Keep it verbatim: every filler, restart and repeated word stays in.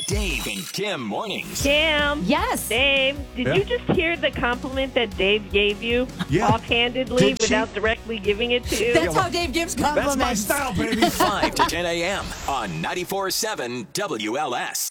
Dave and Kim mornings. Kim. Yes. Dave, did Yeah. you just hear the compliment that Dave gave you Yeah. offhandedly Did she? without directly giving it to you? That's how Dave gives compliments. That's my style, baby. five to ten a.m. on ninety-four point seven W L S.